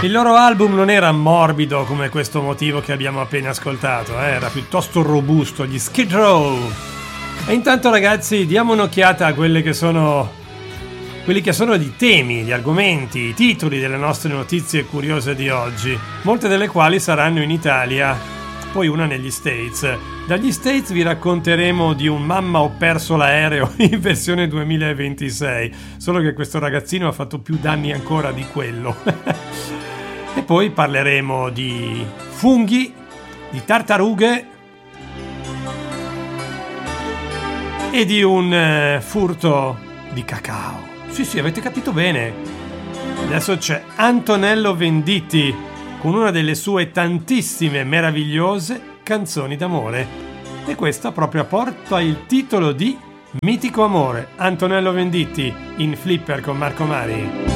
Il loro album non era morbido come questo motivo che abbiamo appena ascoltato, era piuttosto robusto, gli Skid Row. E intanto ragazzi diamo un'occhiata a quelli che sono i temi, gli argomenti, i titoli delle nostre notizie curiose di oggi, molte delle quali saranno in Italia, poi una negli States. Dagli States vi racconteremo di un mamma ho perso l'aereo in versione 2026, solo che questo ragazzino ha fatto più danni ancora di quello. E poi parleremo di funghi, di tartarughe e di un furto di cacao. Sì, avete capito bene. Adesso c'è Antonello Venditti con una delle sue tantissime meravigliose canzoni d'amore. E questa proprio porta il titolo di Mitico Amore. Antonello Venditti in Flipper con Marco Mari.